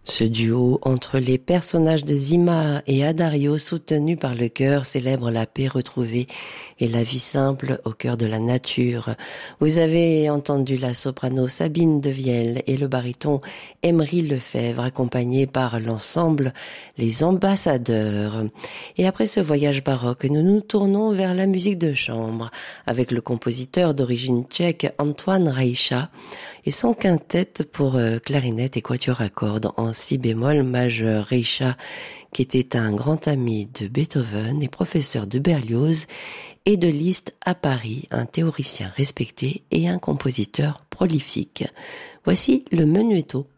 Ce duo entre les personnages de Zima et Addario, soutenu par le chœur, célèbre la paix retrouvée et la vie simple au cœur de la nature. Vous avez entendu la soprano Sabine Devielle et le baryton Emery Lefebvre, accompagnés par l'ensemble Les Ambassadeurs. Et après ce voyage baroque, nous nous tournons vers la musique de chambre avec le compositeur d'origine tchèque Antoine Reicha et son quintet pour clarinette et quatuor à cordes en si bémol majeur. Reicha, qui était un grand ami de Beethoven et professeur de Berlioz et de Liszt à Paris, un théoricien respecté et un compositeur prolifique. Voici le menuetto.